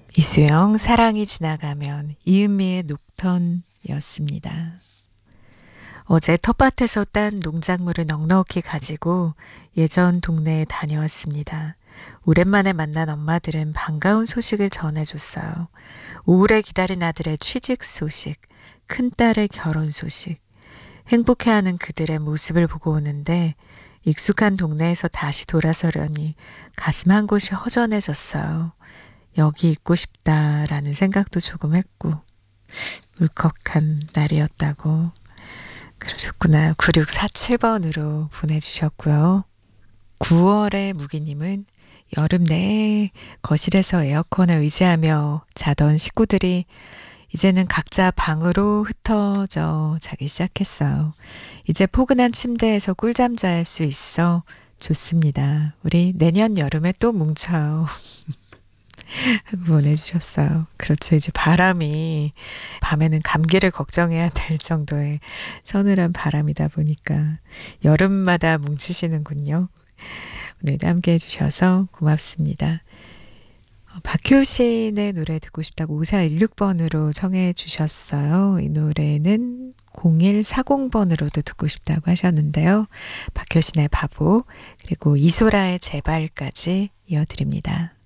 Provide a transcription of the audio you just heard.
이수영 사랑이 지나가면 이은미의 녹턴이었습니다. 어제 텃밭에서 딴 농작물을 넉넉히 가지고 예전 동네에 다녀왔습니다. 오랜만에 만난 엄마들은 반가운 소식을 전해줬어요. 오래 기다린 아들의 취직 소식, 큰딸의 결혼 소식, 행복해하는 그들의 모습을 보고 오는데 익숙한 동네에서 다시 돌아서려니 가슴 한 곳이 허전해졌어요. 여기 있고 싶다라는 생각도 조금 했고 울컥한 날이었다고 그러셨구나. 9647번으로 보내주셨고요. 9월의 무기님은 여름 내내 거실에서 에어컨에 의지하며 자던 식구들이 이제는 각자 방으로 흩어져 자기 시작했어요. 이제 포근한 침대에서 꿀잠 잘 수 있어 좋습니다. 우리 내년 여름에 또 뭉쳐요. 하고 보내주셨어요. 그렇죠. 이제 바람이 밤에는 감기를 걱정해야 될 정도의 서늘한 바람이다 보니까 여름마다 뭉치시는군요. 오늘도 함께 해주셔서 고맙습니다. 박효신의 노래 듣고 싶다고 5416번으로 청해 주셨어요. 이 노래는 0140번으로도 듣고 싶다고 하셨는데요. 박효신의 바보 그리고 이소라의 제발까지 이어드립니다.